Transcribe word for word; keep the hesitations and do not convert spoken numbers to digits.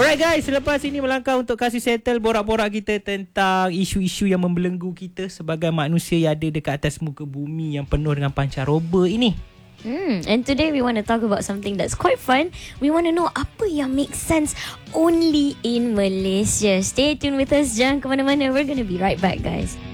Alright guys, selepas ini melangkah untuk kasih settle borak-borak kita tentang isu-isu yang membelenggu kita sebagai manusia yang ada dekat atas muka bumi yang penuh dengan pancaroba ini. Hmm, and today we want to talk about something that's quite fun. We want to know apa yang makes sense only in Malaysia. Stay tuned with us, jangan ke mana-mana. We're going to be right back, guys.